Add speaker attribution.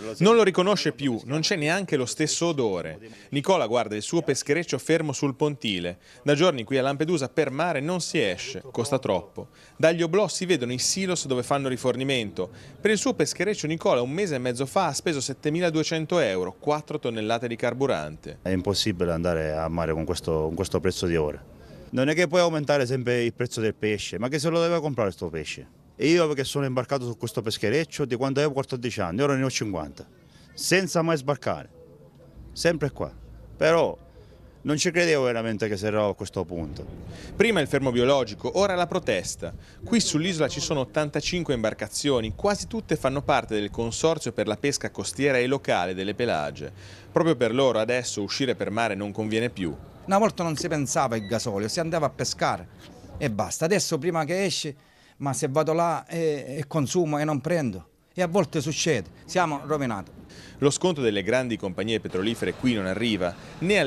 Speaker 1: Non lo riconosce più, non c'è neanche lo stesso odore. Nicola guarda il suo peschereccio fermo sul pontile. Da giorni qui a Lampedusa per mare non si esce, costa troppo. Dagli oblò si vedono i silos dove fanno rifornimento. Per il suo peschereccio Nicola un mese e mezzo fa ha speso 7.200 euro, 4 tonnellate di carburante.
Speaker 2: È impossibile andare a mare con questo prezzo di ora. Non è che puoi aumentare sempre il prezzo del pesce, ma che se lo deve comprare questo pesce? E io che sono imbarcato su questo peschereccio di quando avevo 14 anni, ora ne ho 50, senza mai sbarcare, sempre qua. Però non ci credevo veramente che sarò a questo punto.
Speaker 1: Prima il fermo biologico, ora la protesta. Qui sull'isola ci sono 85 imbarcazioni, quasi tutte fanno parte del consorzio per la pesca costiera e locale delle Pelagie. Proprio per loro adesso uscire per mare non conviene più.
Speaker 3: Una volta non si pensava al gasolio, si andava a pescare e basta. Adesso prima che esce, ma se vado là e consumo e non prendo. E a volte succede, siamo rovinati.
Speaker 1: Lo sconto delle grandi compagnie petrolifere qui non arriva né